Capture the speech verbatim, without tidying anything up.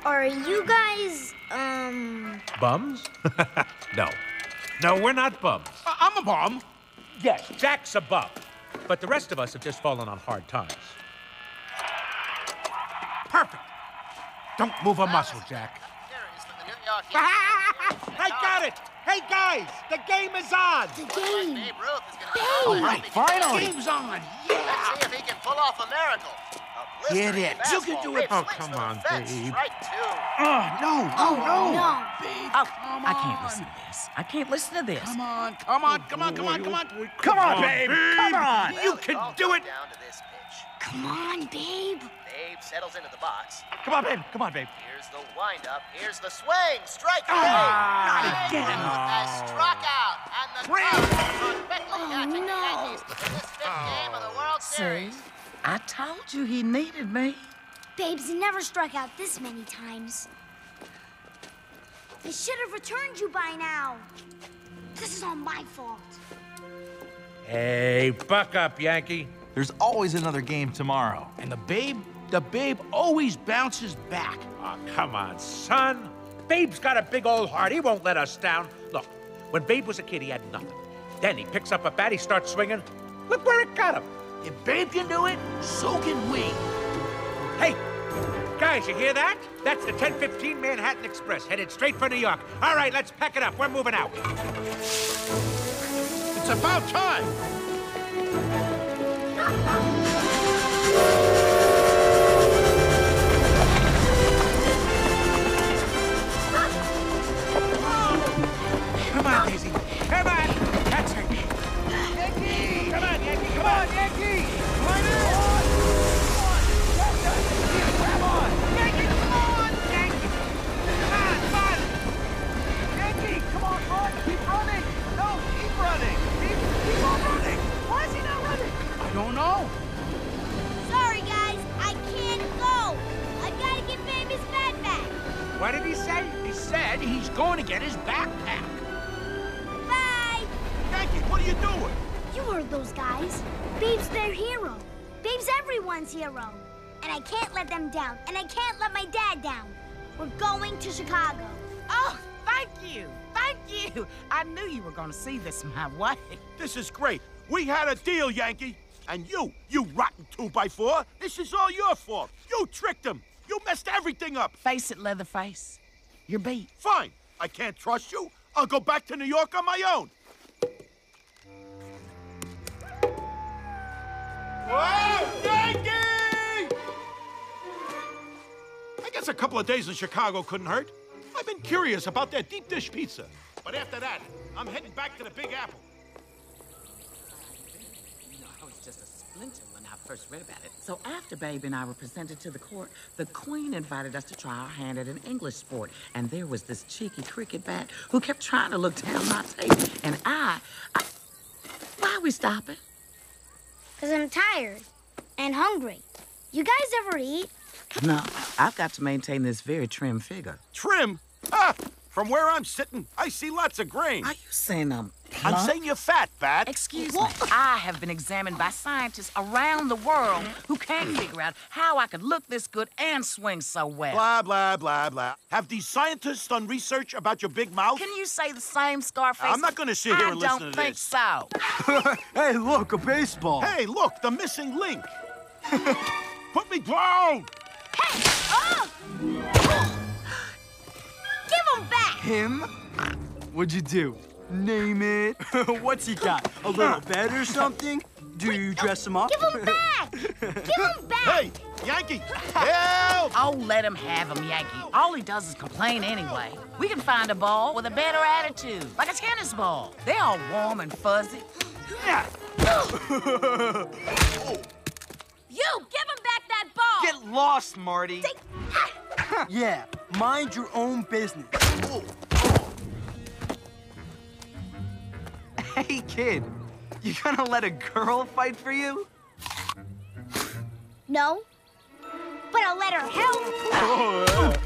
Are you guys, um... Bums? No. No, we're not bums. Uh, I'm a bum. Yes, Jack's a bum. But the rest of us have just fallen on hard times. Perfect. Don't move a muscle, Jack. I got it! Hey, guys, the game is on! The game! Babe Ruth is gonna be All right, finally! Game's on! Let's Yeah! see if he can pull off a miracle. A Get blistering it. You can fastball do it. rips Oh, swings come to the on, fence. babe. Strike two. Oh, no, Oh, no, no! no. Babe, Oh, come I can't on. listen to this. I can't listen to this. Come on, come on, come on, come on, come on! Come on, babe! Come on! Well, You it can all do comes it! down to this pitch. Come on, babe. Babe settles into the box. Come on, babe! Come on, babe! Here's the windup. Here's the swing. Strike three. not Babe again. Ruth has struck out, and the Three. Cubs are quickly Oh, catching no. the Yankees in this fifth game of the World See? Series. I told you he needed me. Babe's never struck out this many times. I should have returned you by now. This is all my fault. Hey, buck up, Yankee. There's always another game tomorrow. And the babe, the babe always bounces back. Oh, come on, son. Babe's got a big old heart. He won't let us down. Look, when Babe was a kid, he had nothing. Then he picks up a bat, he starts swinging. Look where it got him. If Babe can do it, so can we. Hey, guys, you hear that? That's the ten fifteen Manhattan Express, headed straight for New York. All right, let's pack it up. We're moving out. It's about time. Come on, Daisy. Come on. That's it. Yankee! Come on, Yankee. Come on, Yankee. Come on. Come on. Yankee, come on. Yankee. Come on, come on. Yankee, come on, run. Keep running. No, keep running. Keep, keep on running. Why is he not running? I don't know. Sorry, guys. I can't go. I gotta get Baby's bat back. What did he say? He said he's going to get his backpack. Bye. Yankee, what are you doing? You heard those guys. Babe's their hero. Babe's everyone's hero. And I can't let them down. And I can't let my dad down. We're going to Chicago. Oh, thank you. Thank you. I knew you were going to see this my way. This is great. We had a deal, Yankee. And you, you rotten two by four, this is all your fault. You tricked him. You messed everything up. Face it, Leatherface. You're beat. Fine. I can't trust you. I'll go back to New York on my own. Whoa, Yankee! I guess a couple of days in Chicago couldn't hurt. I've been curious about that deep dish pizza. But after that, I'm heading back to the Big Apple. You know, I was just a splinter when I first read about it. So after Babe and I were presented to the court, the Queen invited us to try our hand at an English sport. And there was this cheeky cricket bat who kept trying to look down my tape. And I, I... Why are we stopping? Because I'm tired and hungry. You guys ever eat? No, I've got to maintain this very trim figure. Trim? Ah! From where I'm sitting, I see lots of grain. Are you saying I'm I'm plump? saying you're fat, Bat. Excuse me. I have been examined by scientists around the world who can't figure out how I could look this good and swing so well. Blah, blah, blah, blah. Have these scientists done research about your big mouth? Can you say the same, Scarface? I'm not gonna sit here I and listen don't to think this. so. Hey, look, a baseball. Hey, look, the missing link. Put me down! Hey! Oh! Give him back! Him? What'd you do? Name it. What's he got? A little bed or something? Do you dress him up? Give him back! Give him back! Hey, Yankee, help! Oh, let him have him, Yankee. All he does is complain anyway. We can find a ball with a better attitude, like a tennis ball. They're all warm and fuzzy. Yeah. You! Give him back that ball! Get lost, Marty. Take- Yeah, mind your own business. Hey, kid, you gonna let a girl fight for you? No. But I'll let her help.